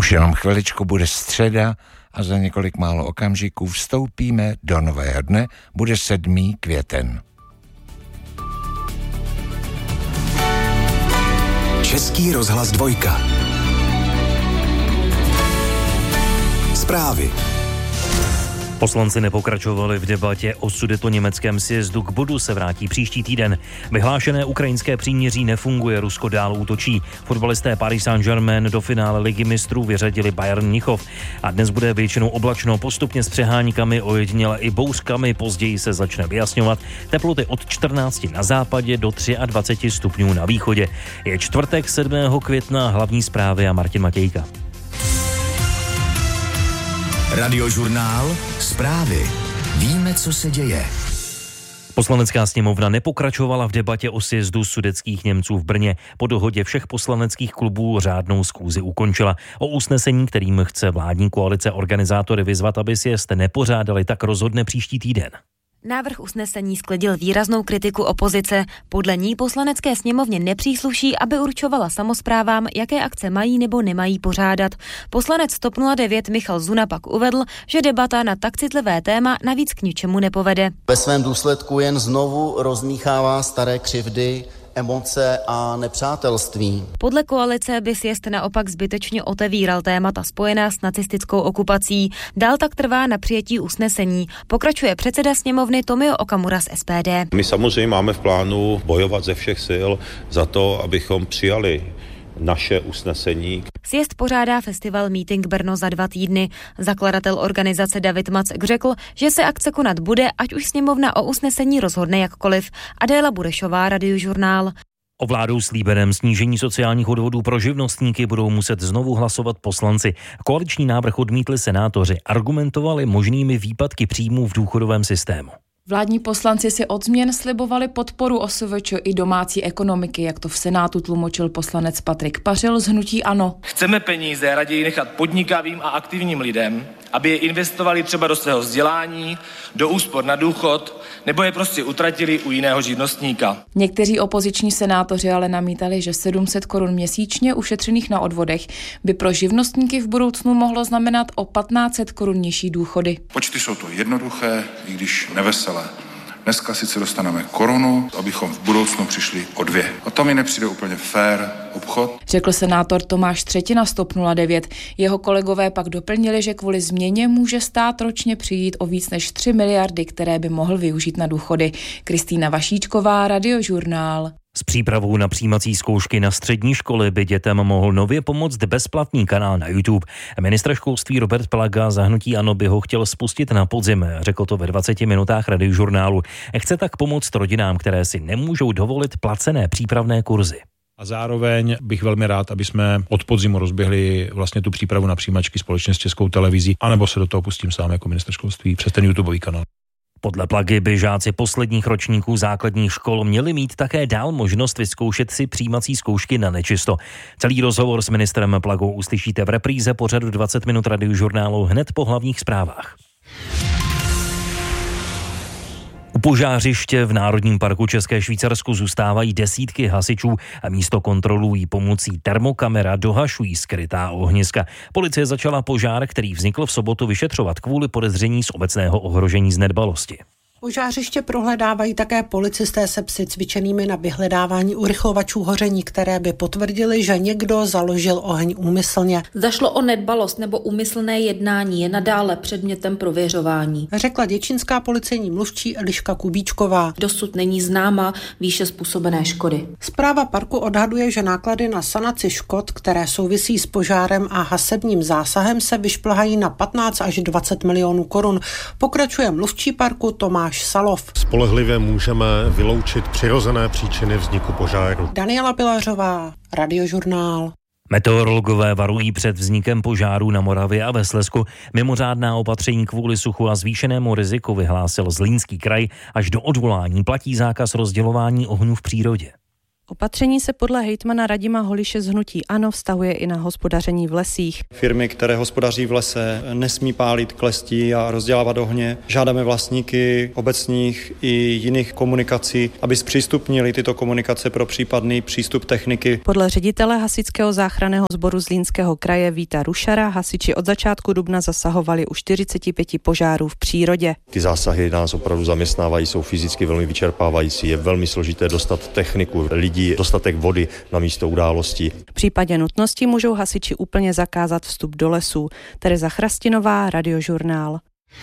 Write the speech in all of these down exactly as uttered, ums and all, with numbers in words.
Už jenom chviličku bude středa a za několik málo okamžiků vstoupíme do nového dne, bude sedmý květen. Český rozhlas dvojka. Zprávy. Poslanci nepokračovali v debatě o sudetoněmeckém sjezdu, k bodu se vrátí příští týden. Vyhlášené ukrajinské příměří nefunguje, Rusko dál útočí. Fotbalisté Paris Saint-Germain do finále ligy mistrů vyřadili Bayern Mnichov. A dnes bude většinou oblačno, postupně s přeháňkami, ojediněle i bouřkami, později se začne vyjasňovat. Teploty od čtrnácti na západě do dvacet tři stupňů na východě. Je čtvrtek sedmého května, hlavní zprávy a Martin Matějka. Radiožurnál, zprávy. Víme, co se děje. Poslanecká sněmovna nepokračovala v debatě o sjezdu sudetských Němců v Brně. Po dohodě všech poslaneckých klubů řádnou schůzi ukončila. O usnesení, kterým chce vládní koalice organizátory vyzvat, aby sjezd nepořádali, tak rozhodne příští týden. Návrh usnesení sklidil výraznou kritiku opozice. Podle ní poslanecké sněmovně nepřísluší, aby určovala samosprávám, jaké akce mají nebo nemají pořádat. Poslanec TOP nula devět Michal Zuna pak uvedl, že debata na tak citlivé téma navíc k ničemu nepovede. Ve svém důsledku jen znovu rozmíchává staré křivdy, emoce a nepřátelství. Podle koalice by sjezd naopak zbytečně otevíral témata spojená s nacistickou okupací. Dál tak trvá na přijetí usnesení. Pokračuje předseda sněmovny Tomio Okamura z S P D. My samozřejmě máme v plánu bojovat ze všech sil za to, abychom přijali naše usnesení. Sjezd pořádá festival Meeting Brno za dva týdny. Zakladatel organizace David Mack řekl, že se akce konat bude, ať už sněmovna o usnesení rozhodne jakkoliv. Adéla Burešová, Radiožurnál. O vládou slíbeném snížení sociálních odvodů pro živnostníky budou muset znovu hlasovat poslanci. Koaliční návrh odmítli senátoři, argumentovali možnými výpadky příjmů v důchodovém systému. Vládní poslanci si od změn slibovali podporu O S V Č i domácí ekonomiky, jak to v Senátu tlumočil poslanec Patrik Pařil z hnutí ANO. Chceme peníze raději nechat podnikavým a aktivním lidem, aby je investovali třeba do svého vzdělání, do úspor na důchod, nebo je prostě utratili u jiného živnostníka. Někteří opoziční senátoři ale namítali, že sedm set korun měsíčně ušetřených na odvodech by pro živnostníky v budoucnu mohlo znamenat o patnáct set korun nižší důchody. Počty jsou to jednoduché, i když neveselé. Dneska sice dostaneme korunu, abychom v budoucnu přišli o dvě. A to mi nepřijde úplně fér obchod. Řekl senátor Tomáš Třetina z TOP nula devět. Jeho kolegové pak doplnili, že kvůli změně může stát ročně přijít o víc než tři miliardy, které by mohl využít na důchody. Kristýna Vašíčková, Radiožurnál. S přípravou na přijímací zkoušky na střední školy by dětem mohl nově pomoct bezplatný kanál na YouTube. Ministr školství Robert Plaga za hnutí ANO by ho chtěl spustit na podzim, řekl to ve dvaceti minutách Radiožurnálu. Chce tak pomoct rodinám, které si nemůžou dovolit placené přípravné kurzy. A zároveň bych velmi rád, aby jsme od podzimu rozběhli vlastně tu přípravu na přijímačky společně s Českou televizí, anebo se do toho pustím sám jako ministr školství přes ten YouTubeový kanál. Podle Plagy by žáci posledních ročníků základních škol měli mít také dál možnost vyzkoušet si přijímací zkoušky na nečisto. Celý rozhovor s ministrem Plagou uslyšíte v repríze pořadu dvacet minut Radiožurnálu hned po hlavních zprávách. U požářiště v Národním parku České Švýcarsku zůstávají desítky hasičů a místo kontrolují pomocí termokamera, dohašují skrytá ohniska. Policie začala požár, který vznikl v sobotu, vyšetřovat kvůli podezření z obecného ohrožení z nedbalosti. Požářiště prohledávají také policisté se psy cvičenými na vyhledávání urychlovačů hoření, které by potvrdili, že někdo založil oheň úmyslně. Zda šlo o nedbalost nebo úmyslné jednání, je nadále předmětem prověřování, řekla děčínská policejní mluvčí Eliška Kubíčková. Dosud není známa výše způsobené škody. Správa parku odhaduje, že náklady na sanaci škod, které souvisí s požárem a hasebním zásahem, se vyšplhají na patnáct až dvacet milionů korun. Pokračuje mluvčí parku Tomáš Salov. Spolehlivě můžeme vyloučit přirozené příčiny vzniku požáru. Daniela Pilařová, Radiožurnál. Meteorologové varují před vznikem požárů na Moravě a ve Slezsku. Mimořádná opatření kvůli suchu a zvýšenému riziku vyhlásil Zlínský kraj. Až do odvolání platí zákaz rozdělování ohňů v přírodě. Opatření se podle hejtmana Radima Holiše z hnutí ANO vztahuje i na hospodaření v lesích. Firmy, které hospodaří v lese, nesmí pálit klestí a rozdělávat ohně. Žádáme vlastníky obecních i jiných komunikací, aby zpřístupnili tyto komunikace pro případný přístup techniky. Podle ředitele hasičského záchranného sboru Zlínského kraje Víta Rušara hasiči od začátku dubna zasahovali u čtyřicet pět požárů v přírodě. Ty zásahy nás opravdu zaměstnávají, jsou fyzicky velmi vyčerpávající, je velmi složité dostat techniku, lidí, dostatek vody na místo události. V případě nutnosti můžou hasiči úplně zakázat vstup do lesů. Tereza Chrastinová, Radiožurnál.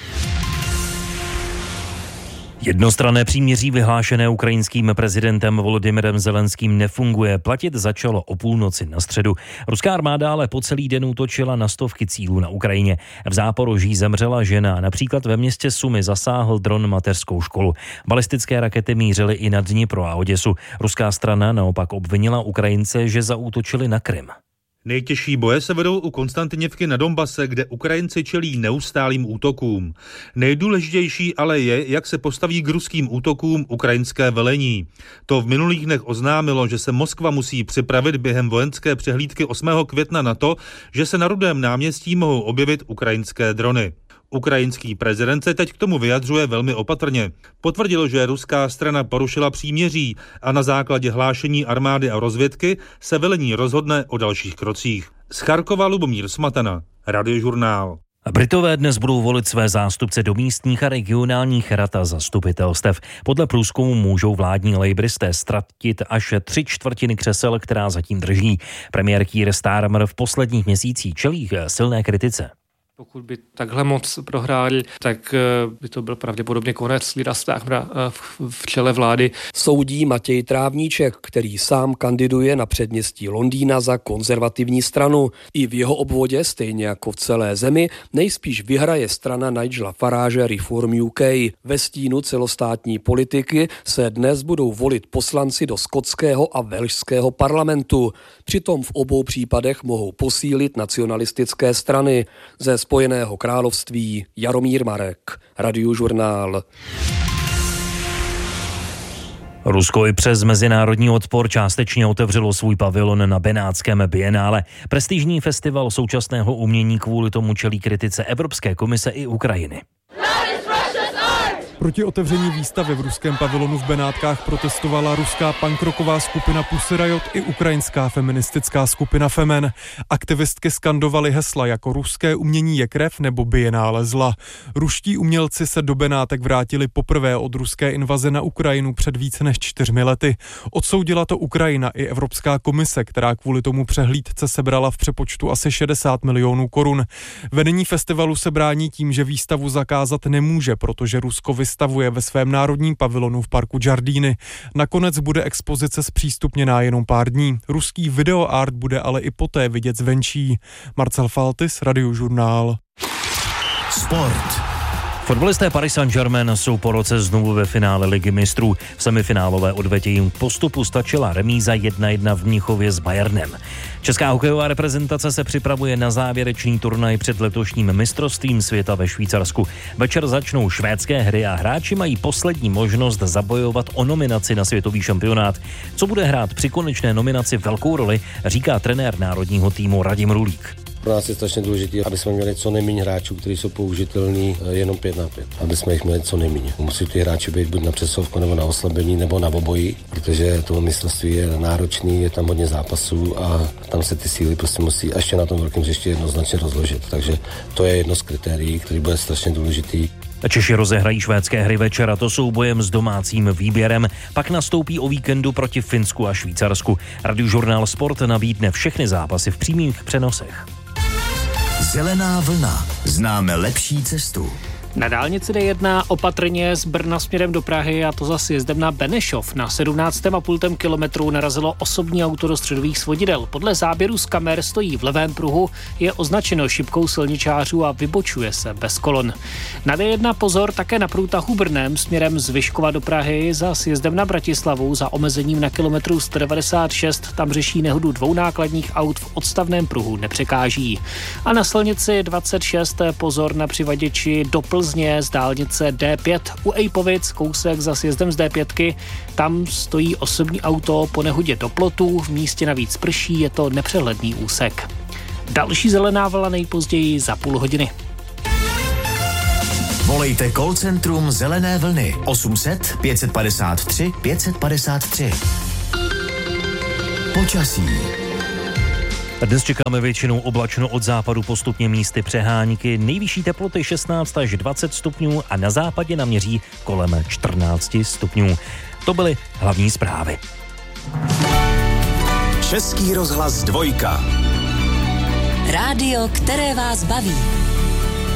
Jednostranné příměří vyhlášené ukrajinským prezidentem Volodymyrem Zelenským nefunguje. Platit začalo o půlnoci na středu. Ruská armáda ale po celý den útočila na stovky cílů na Ukrajině. V Záporoží zemřela žena. Například ve městě Sumy zasáhl dron mateřskou školu. Balistické rakety mířily i na Dnipro a Oděsu. Ruská strana naopak obvinila Ukrajince, že zaútočili na Krym. Nejtěžší boje se vedou u Konstantiněvky na Donbase, kde Ukrajinci čelí neustálým útokům. Nejdůležitější ale je, jak se postaví k ruským útokům ukrajinské velení. To v minulých dnech oznámilo, že se Moskva musí připravit během vojenské přehlídky osmého května na to, že se na Rudém náměstí mohou objevit ukrajinské drony. Ukrajinský prezident se teď k tomu vyjadřuje velmi opatrně. Potvrdil, že ruská strana porušila příměří a na základě hlášení armády a rozvědky se velení rozhodne o dalších krocích. Z Charkova Lubomír Smatana, Radiožurnál. Britové dnes budou volit své zástupce do místních a regionálních rad a zastupitelstev. Podle průzkumu můžou vládní lejbristé ztratit až tři čtvrtiny křesel, která zatím drží. Premiér Keir Starmer v posledních měsících čelí silné kritice. Pokud by takhle moc prohráli, tak by to byl pravděpodobně konec Keira Starmera v čele vlády. Soudí Matěj Trávníček, který sám kandiduje na předměstí Londýna za konzervativní stranu. I v jeho obvodě, stejně jako v celé zemi, nejspíš vyhraje strana Nigela Farage Reform U K. Ve stínu celostátní politiky se dnes budou volit poslanci do skotského a velšského parlamentu. Přitom v obou případech mohou posílit nacionalistické strany. Ze Spojeného království Jaromír Marek, Radiožurnál. Rusko i přes mezinárodní odpor částečně otevřelo svůj pavilon na Benátském bienále. Prestižní festival současného umění kvůli tomu čelí kritice Evropské komise i Ukrajiny. Proti otevření výstavy v ruském pavilonu v Benátkách protestovala ruská punkroková skupina Pussy Riot i ukrajinská feministická skupina Femen. Aktivistky skandovaly hesla jako ruské umění je krev nebo bienále zla. Ruští umělci se do Benátek vrátili poprvé od ruské invaze na Ukrajinu před více než čtyřmi lety. Odsoudila to Ukrajina i Evropská komise, která kvůli tomu přehlídce sebrala v přepočtu asi šedesát milionů korun. Vedení festivalu se brání tím, že výstavu zakázat nemůže, protože Rusko vystavuje ve svém národním pavilonu v parku Giardini. Nakonec bude expozice zpřístupněná jenom pár dní. Ruský videoart bude ale i poté vidět zvenčí. Marcel Faltis, Radiožurnál. Sport. Fotbalisté Paris Saint-Germain jsou po roce znovu ve finále Ligy mistrů. V semifinálové odvetě jim k postupu stačila remíza jedna jedna v Mnichově s Bayernem. Česká hokejová reprezentace se připravuje na závěrečný turnaj před letošním mistrovstvím světa ve Švýcarsku. Večer začnou švédské hry a hráči mají poslední možnost zabojovat o nominaci na světový šampionát. Co bude hrát při konečné nominaci velkou roli, říká trenér národního týmu Radim Rulík. Pro nás je strašně důležité, aby jsme měli co nejméně hráčů, kteří jsou použitelní jenom pět na pět. Aby jsme jich měli co nejméně. Musí ty hráči být buď na přesovku, nebo na oslabení, nebo na obojí, protože to mistrovství je náročný, je tam hodně zápasů a tam se ty síly prostě musí ještě na tom velkém hřišti jednoznačně rozložit. Takže to je jedno z kritérií, který bude strašně důležitý. Češi rozehrají švédské hry večer a to soubojem s domácím výběrem. Pak nastoupí o víkendu proti Finsku a Švýcarsku. Radiožurnál Sport nabídne všechny zápasy v přímých přenosech. Zelená vlna. Známe lepší cestu. Na dálnici D jedna opatrně z Brna směrem do Prahy, a to za sjezdem na Benešov. Na sedmnáctém a půl kilometru narazilo osobní auto do středových svodidel. Podle záběru z kamer stojí v levém pruhu, je označeno šipkou silničářů a vybočuje se bez kolon. Na D jedna pozor také na průtahu Brnem směrem z Vyškova do Prahy za sjezdem na Bratislavu za omezením na kilometru sto devadesát šest. Tam řeší nehodu dvou nákladních aut v odstavném pruhu nepřekáží. A na silnici dvacet šest pozor na přivaděči do Plzně. Plzně z dálnice D pět. U Ejpovic, kousek za sjezdem z D pět, tam stojí osobní auto po nehodě do plotu, v místě navíc prší, je to nepřehledný úsek. Další zelená vlna nejpozději za půl hodiny. Volejte call centrum Zelené vlny osm set pět padesát tři pět padesát tři. Počasí. Dnes čekáme většinou oblačno, od západu postupně místy přehánky, nejvyšší teploty šestnáct až dvacet stupňů a na západě naměří kolem čtrnáct stupňů. To byly hlavní zprávy. Český rozhlas dvojka. Rádio, které vás baví.